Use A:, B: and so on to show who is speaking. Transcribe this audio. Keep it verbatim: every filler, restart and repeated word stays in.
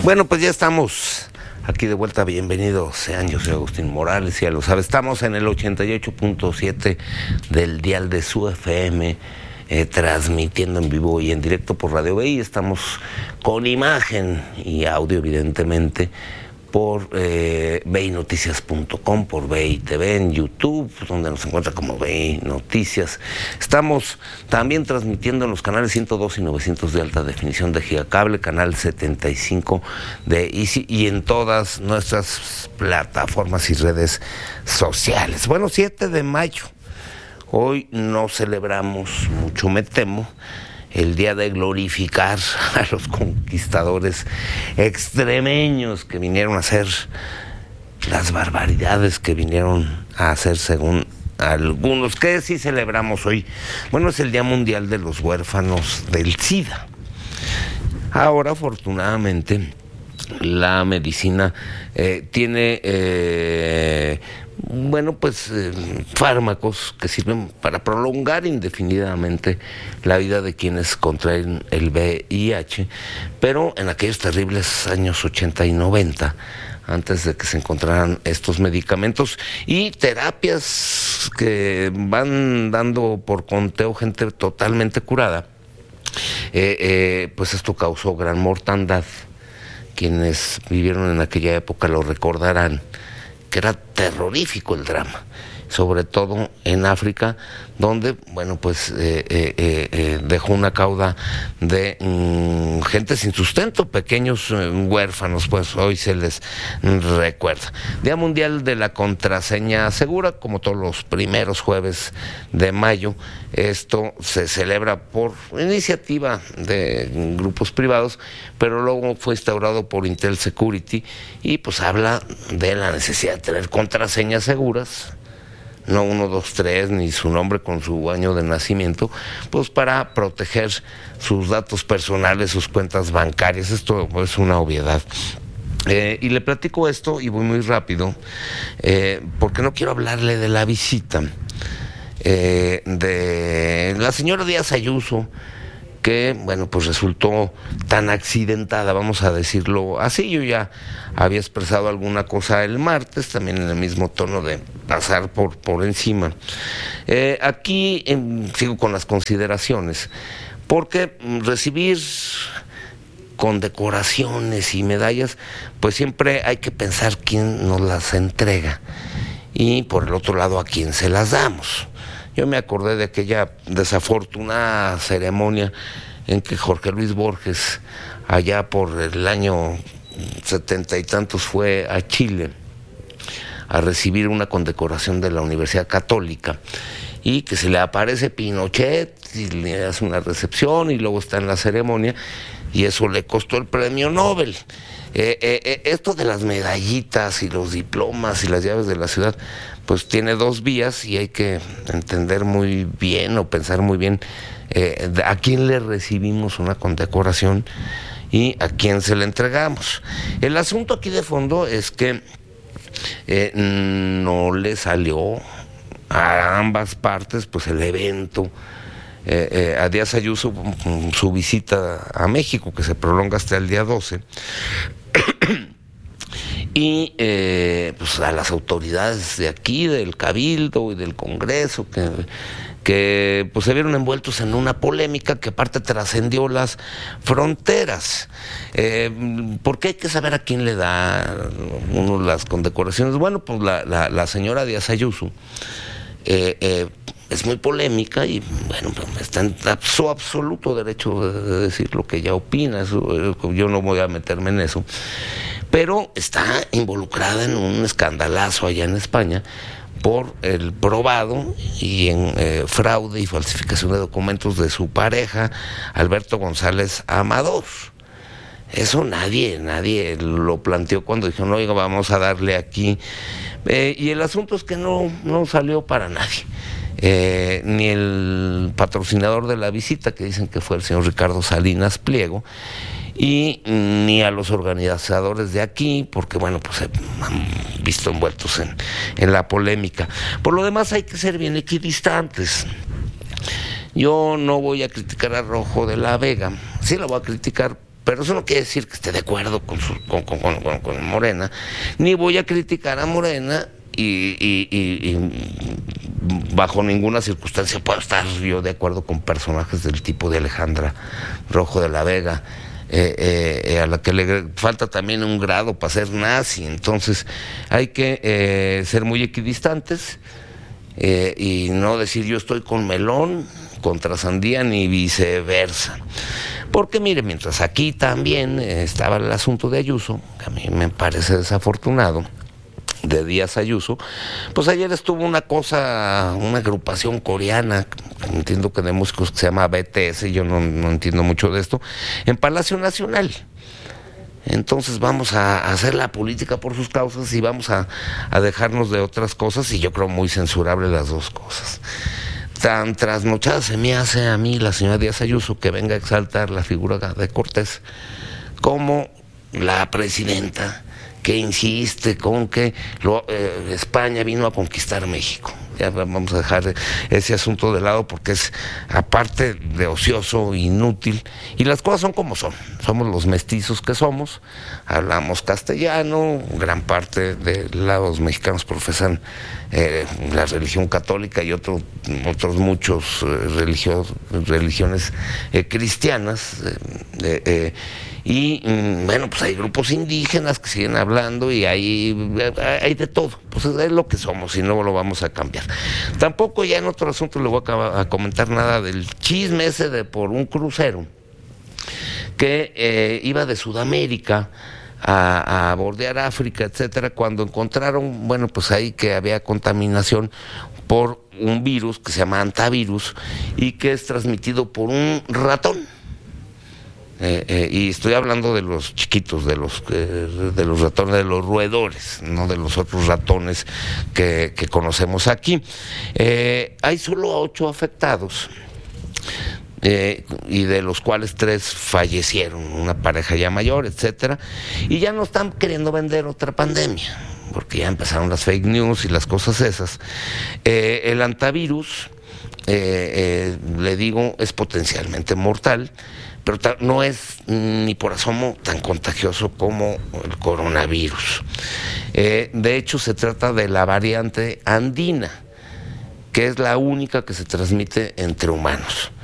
A: Bueno, pues ya estamos aquí de vuelta. Bienvenidos sean, yo soy Agustín Morales, ya lo sabe, estamos en el ochenta y ocho punto siete del dial de su F M, eh, transmitiendo en vivo y en directo por Radio B I. Estamos con imagen y audio, evidentemente, por eh, B I Noticias punto com, por B I T V en YouTube, donde nos encuentra como B I Noticias. Estamos también transmitiendo en los canales ciento dos y novecientos de alta definición de Gigacable, canal setenta y cinco de Easy y en todas nuestras plataformas y redes sociales. Bueno, siete de mayo. Hoy no celebramos mucho, me temo, el día de glorificar a los conquistadores extremeños que vinieron a hacer las barbaridades que vinieron a hacer según algunos. ¿Qué sí celebramos hoy? Bueno, es el Día Mundial de los Huérfanos del SIDA. Ahora, afortunadamente, la medicina eh, tiene... Eh, Bueno, pues eh, fármacos que sirven para prolongar indefinidamente la vida de quienes contraen el V I H, pero en aquellos terribles años ochenta y noventa, antes de que se encontraran estos medicamentos y terapias que van dando por conteo gente totalmente curada, eh, eh, pues esto causó gran mortandad. Quienes vivieron en aquella época lo recordarán, que era terrorífico el drama, sobre todo en África, donde, bueno, pues eh, eh, eh, dejó una cauda de mm, gente sin sustento, pequeños eh, huérfanos, pues hoy se les recuerda. Día Mundial de la Contraseña Segura, como todos los primeros jueves de mayo. Esto se celebra por iniciativa de grupos privados, pero luego fue instaurado por Intel Security y pues habla de la necesidad de tener contraseñas seguras, no uno, dos, tres, ni su nombre con su año de nacimiento, pues para proteger sus datos personales, sus cuentas bancarias. Esto es una obviedad. Eh, y le platico esto, y voy muy rápido, eh, porque no quiero hablarle de la visita eh, de la señora Díaz Ayuso, que, bueno, pues resultó tan accidentada, vamos a decirlo así. Yo ya había expresado alguna cosa el martes, también en el mismo tono de pasar por, por encima. Eh, aquí eh, sigo con las consideraciones, porque recibir condecoraciones y medallas, pues siempre hay que pensar quién nos las entrega y, por el otro lado, a quién se las damos. Yo me acordé de aquella desafortunada ceremonia en que Jorge Luis Borges, allá por el año setenta y tantos, fue a Chile a recibir una condecoración de la Universidad Católica, y que se le aparece Pinochet y le hace una recepción y luego está en la ceremonia, y eso le costó el premio Nobel. Eh, eh, esto de las medallitas y los diplomas y las llaves de la ciudad, pues tiene dos vías y hay que entender muy bien o pensar muy bien eh, a quién le recibimos una condecoración y a quién se la entregamos. El asunto aquí de fondo es que eh, no le salió a ambas partes pues el evento. Eh, eh, a Díaz Ayuso, su visita a México, que se prolonga hasta el día doce, y eh, pues a las autoridades de aquí, del Cabildo y del Congreso, que, que pues se vieron envueltos en una polémica que aparte trascendió las fronteras. Eh, porque hay que saber a quién le da uno las condecoraciones. Bueno, pues la, la, la señora Díaz Ayuso eh, eh, es muy polémica y, bueno, está en su absoluto derecho de decir lo que ella opina. Eso, yo no voy a meterme en eso, pero está involucrada en un escandalazo allá en España por el probado y en eh, fraude y falsificación de documentos de su pareja, Alberto González Amador. Eso nadie, nadie lo planteó cuando dijeron, oiga, vamos a darle aquí. Eh, y el asunto es que no, no salió para nadie. Eh, ni el patrocinador de la visita, que dicen que fue el señor Ricardo Salinas Pliego, y ni a los organizadores de aquí, porque, bueno, pues se han visto envueltos en, en la polémica. Por lo demás, hay que ser bien equidistantes. Yo no voy a criticar a Rojo de la Vega, sí la voy a criticar Pero eso no quiere decir que esté de acuerdo con, su, con, con, con, con, con Morena, ni voy a criticar a Morena y, y, y, y bajo ninguna circunstancia puedo estar yo de acuerdo con personajes del tipo de Alejandra Rojo de la Vega, eh, eh, a la que le falta también un grado para ser nazi. Entonces hay que eh, ser muy equidistantes eh, y no decir yo estoy con melón contra sandía ni viceversa. Porque mire, mientras aquí también estaba el asunto de Ayuso, que a mí me parece desafortunado, de Díaz Ayuso, pues ayer estuvo una cosa, una agrupación coreana, entiendo que de músicos, que se llama B T S, yo no, no entiendo mucho de esto, en Palacio Nacional. Entonces vamos a hacer la política por sus causas y vamos a, a dejarnos de otras cosas, y yo creo muy censurable las dos cosas. Tan trasnochada se me hace a mí la señora Díaz Ayuso que venga a exaltar la figura de Cortés como la presidenta que insiste con que lo, eh, España vino a conquistar México. Ya vamos a dejar ese asunto de lado porque es, aparte de ocioso, inútil, y las cosas son como son. Somos los mestizos que somos, hablamos castellano, gran parte de los mexicanos profesan eh, la religión católica y otro, otros muchos eh, religio, religiones eh, cristianas, eh, eh, y bueno, pues hay grupos indígenas que siguen hablando y hay, hay de todo. Pues es lo que somos y no lo vamos a cambiar. Tampoco ya en otro asunto le voy a, a comentar nada del chisme ese de por un crucero que eh, iba de Sudamérica a, a bordear África, etcétera, cuando encontraron, bueno, pues ahí que había contaminación por un virus que se llama antivirus y que es transmitido por un ratón. Eh, eh, y estoy hablando de los chiquitos, de los eh, de los ratones, de los roedores, no de los otros ratones que, que conocemos aquí. Eh, hay solo ocho afectados, eh, y de los cuales tres fallecieron, una pareja ya mayor, etcétera, y ya no están queriendo vender otra pandemia, porque ya empezaron las fake news y las cosas esas. Eh, el antivirus, eh, eh, le digo, es potencialmente mortal, pero no es ni por asomo tan contagioso como el coronavirus. Eh, de hecho, se trata de la variante andina, que es la única que se transmite entre humanos.